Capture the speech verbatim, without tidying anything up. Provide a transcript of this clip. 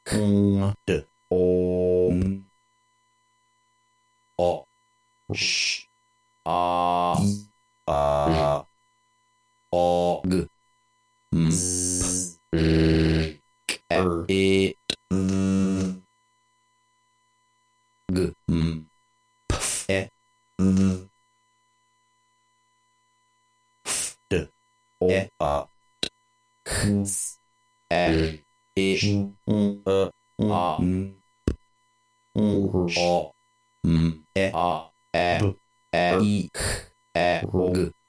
N D O N O Sh A A O G M P R E G M P E F D O A K S E E A N O M E A B E I K E O G